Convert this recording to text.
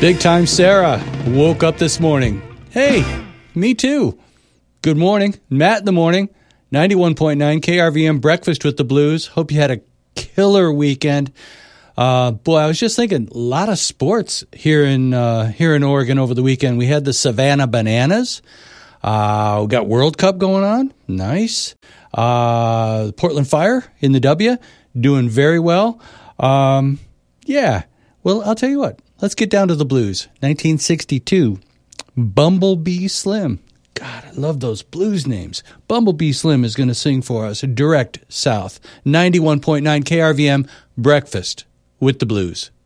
Big time Sarah woke up this morning. Hey, me too. Good morning. Matt in the morning. 91.9 KRVM Breakfast with the Blues. Hope you had a killer weekend. Boy, I was just thinking, a lot of sports here in Oregon over the weekend. We had the Savannah Bananas. We got World Cup going on. Nice. The Portland Fire in the W, doing very well. Yeah. Well, I'll tell you what. Let's get down to the Blues. 1962, Bumblebee Slim. God, I love those blues names. Bumblebee Slim is going to sing for us, Direct South. 91.9 KRVM, Breakfast with the Blues.